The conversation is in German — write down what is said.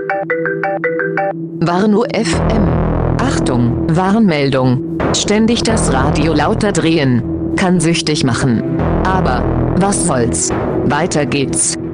Warnow FM. Achtung, Warnmeldung. Ständig das Radio lauter drehen kann süchtig machen. Aber was soll's? Weiter geht's.